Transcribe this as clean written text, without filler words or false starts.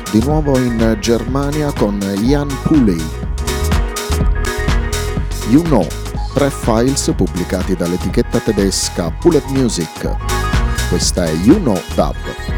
di nuovo in Germania con Jan Puley. You Know, 3 files pubblicati dall'etichetta tedesca Bullet Music. Questa è You Know Dub.